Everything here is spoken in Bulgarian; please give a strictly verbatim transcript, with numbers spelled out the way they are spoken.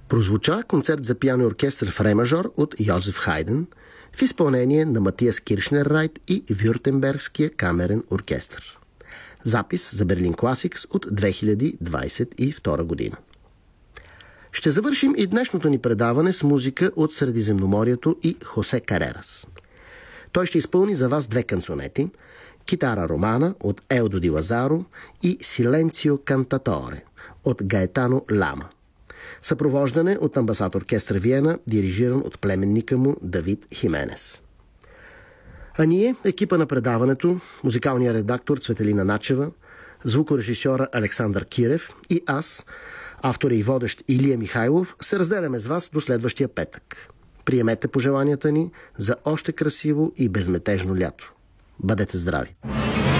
Прозвуча концерт за пиано и оркестър в ре мажор от Йозеф Хайден в изпълнение на Матиас Киршнер-Райт и Вюртембергския камерен оркестър. Запис за Берлин Класикс от две хиляди двадесет и втора година. Ще завършим и днешното ни предаване с музика от Средиземноморието и Хосе Карерас. Той ще изпълни за вас две канцонети: Китара романа от Елдо ди Лазаро и Силенцио Кантаторе от Гаетано Лама. Съпровождане от Амбасад оркестър Виена, дирижиран от племенника му Давид Хименес. А ние, екипа на предаването, музикалният редактор Цветелина Начева, звукорежисьора Александър Кирев и аз, автор и водещ Илия Михайлов, се разделяме с вас до следващия петък. Приемете пожеланията ни за още красиво и безметежно лято. Бъдете здрави!